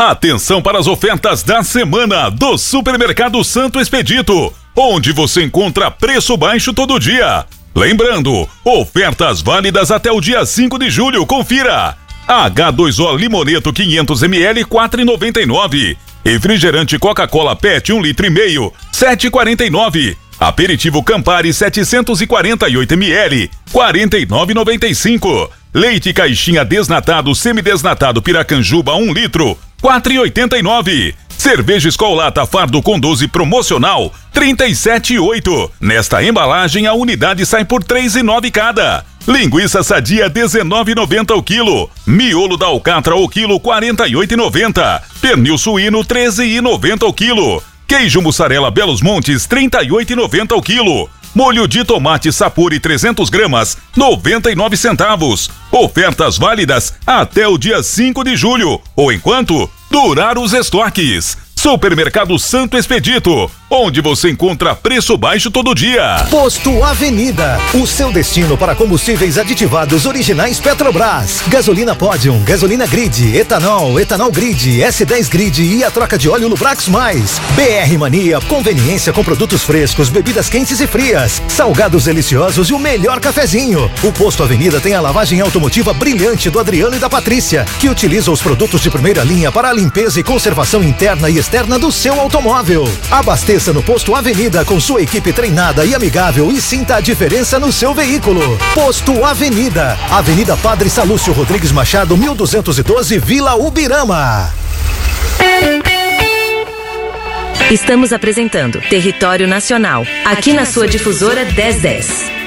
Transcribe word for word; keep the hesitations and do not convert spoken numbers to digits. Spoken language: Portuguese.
Atenção para as ofertas da semana do Supermercado Santo Expedito, onde você encontra preço baixo todo dia. Lembrando, ofertas válidas até o dia cinco de julho, confira. H dois O Limoneto quinhentos mililitros, quatro reais e noventa e nove centavos. Refrigerante Coca-Cola Pet um litro e meio, sete reais e quarenta e nove centavos. Aperitivo Campari setecentos e quarenta e oito mililitros, quarenta e nove reais e noventa e cinco centavos. Leite Caixinha Desnatado Semidesnatado Piracanjuba um litro, quatro reais e oitenta e nove centavos. Cerveja Skol Lata Fardo com doze promocional, trinta e sete reais e oito centavos. Nesta embalagem a unidade sai por três reais e nove centavos cada. Linguiça Sadia dezenove reais e noventa centavos o quilo. Miolo da Alcatra o quilo quarenta e oito reais e noventa centavos. Pernil suíno treze reais e noventa centavos o quilo. Queijo mussarela Belos Montes trinta e oito reais e noventa centavos o quilo. Molho de tomate Sapori trezentos gramas, noventa e nove centavos. Ofertas válidas até o dia cinco de julho, ou enquanto durar os estoques. Supermercado Santo Expedito, onde você encontra preço baixo todo dia. Posto Avenida, o seu destino para combustíveis aditivados originais Petrobras. Gasolina Podium, gasolina Grid, etanol, etanol Grid, S dez Grid e a troca de óleo Lubrax Mais. B R Mania, conveniência com produtos frescos, bebidas quentes e frias, salgados deliciosos e o melhor cafezinho. O Posto Avenida tem a lavagem automotiva brilhante do Adriano e da Patrícia, que utiliza os produtos de primeira linha para a limpeza e conservação interna e externa do seu automóvel. Abasteça no Posto Avenida com sua equipe treinada e amigável e sinta a diferença no seu veículo. Posto Avenida, Avenida Padre Salúcio Rodrigues Machado, mil duzentos e doze, Vila Ubirama. Estamos apresentando Território Nacional, aqui na sua difusora dez dez.